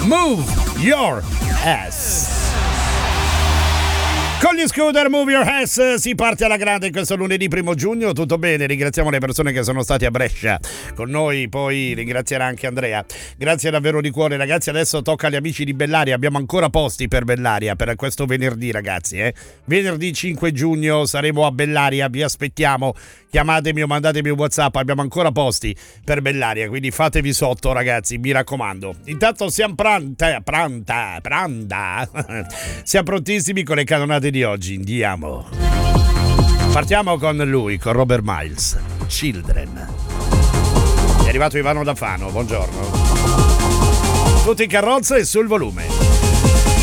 Move Your Ass. Con gli Scooter Move Your Ass si parte alla grande questo lunedì 1 giugno, tutto bene, ringraziamo le persone che sono state a Brescia con noi, poi ringrazierà anche Andrea, grazie davvero di cuore ragazzi. Adesso tocca agli amici di Bellaria, abbiamo ancora posti per Bellaria per questo venerdì ragazzi, venerdì 5 giugno saremo a Bellaria, vi aspettiamo, chiamatemi o mandatemi un WhatsApp, abbiamo ancora posti per Bellaria, quindi fatevi sotto ragazzi, mi raccomando. Intanto siamo pronta siamo prontissimi con le canonate di oggi, andiamo. Partiamo con lui, con Robert Miles, Children. È arrivato Ivano da Fano, buongiorno. Tutti in carrozza e sul volume.